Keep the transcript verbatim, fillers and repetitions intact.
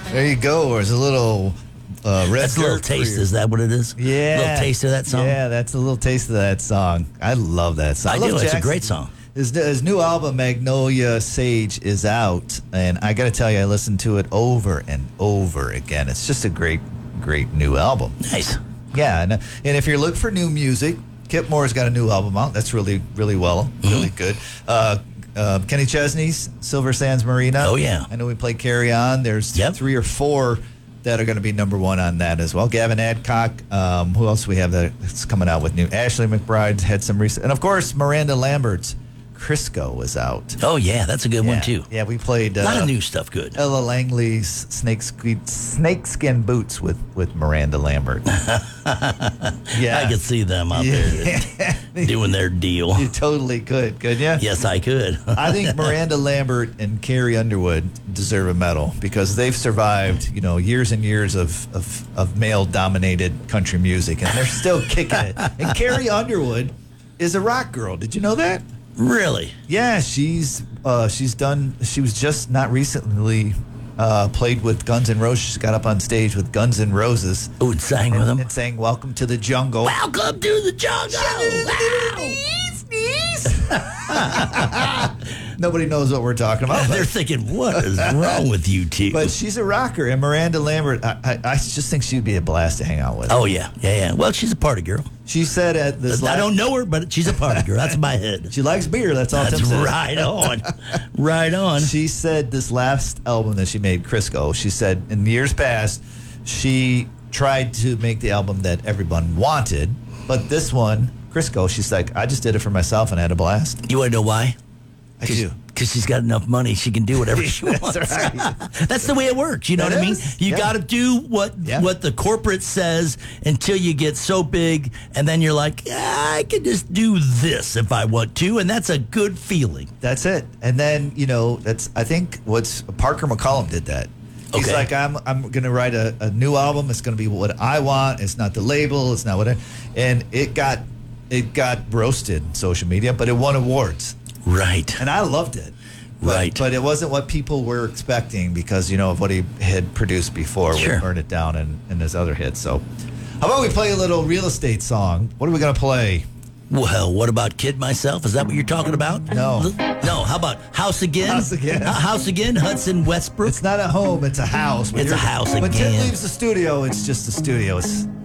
There you go. There's a little uh, red That's a little dirt for taste. your- Is that what it is? Yeah. A little taste of that song? Yeah, that's a little taste of that song. I love that song. I love do. It's a Jackson. great song. His, his new album, Magnolia Sage, is out. And I got to tell you, I listened to it over and over again. It's just a great, great new album. Nice. Yeah. And, and if you're looking for new music, Kip Moore's got a new album out. That's really, really well, really Mm-hmm. good. Uh, uh, Kenny Chesney's Silver Sands Marina. Oh, yeah. I know we played Carry On. There's Yep. three or four that are going to be number one on that as well. Gavin Adcock. Um, who else we have that's coming out with new? Ashley McBride had some recent. And, of course, Miranda Lambert's Crisco was out. Oh, yeah. That's a good yeah. one, too. Yeah, we played A lot uh, of new stuff good. Ella Langley's snakeskin, snakeskin boots with, with Miranda Lambert. yeah. I could see them out there doing their deal. You totally could, couldn't you? Yes, I could. I think Miranda Lambert and Carrie Underwood deserve a medal because they've survived, you know, years and years of, of, of male-dominated country music, and they're still kicking it. And Carrie Underwood is a rock girl. Did you know that? Really? Yeah, she's uh, she's done. She was just not recently uh, played with Guns N' Roses. She got up on stage with Guns N' Roses Oh, and sang with and, them? and sang "Welcome to the Jungle." Welcome to the jungle. Wow. Nobody knows what we're talking about. They're But, thinking, what is wrong with you two? but she's a rocker, and Miranda Lambert. I, I, I just think she'd be a blast to hang out with. Oh, yeah. Yeah, yeah. Well, she's a party girl. She said at this. I last, don't know her, but she's a party girl. That's in my head. She likes beer. That's all. That's Tim said. right on. Right on. She said this last album that she made, Crisco, she said in years past, she tried to make the album that everyone wanted, but this one, Crisco, she's like, I just did it for myself and I had a blast. You want to know why? I do. Because she's got enough money, she can do whatever she wants. That's right. That's the way it works. You know It what I mean? is. You Yeah. got to do what Yeah. what the corporate says until you get so big, and then you're like, yeah, I can just do this if I want to, and that's a good feeling. That's it. And then, you know, that's I think what's Parker McCollum did that. He's Okay. like, I'm I'm gonna write a, a new album. It's gonna be what I want. It's not the label. It's not what I and it got it got roasted in social media, but it won awards. Right. And I loved it. But, Right. But it wasn't what people were expecting because, you know, of what he had produced before Sure. with Burn It Down and, and his other hits. So how about we play a little real estate song? What are we going to play? Well, what about Kid Myself? Is that what you're talking about? No. No. How about House Again? House Again. Uh, House Again, Hudson Westbrook. It's not a home, it's a house. When It's a you're- house When Tim again. leaves the studio, it's just the studio. It's